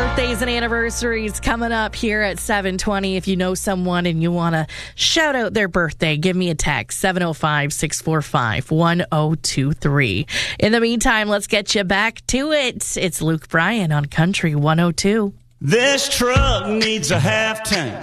Birthdays and anniversaries coming up here at 7:20. If you know someone and you want to shout out their birthday, give me a text, 705-645-1023. In the meantime, let's get you back to it. It's Luke Bryan on Country 102. This truck needs a half tank.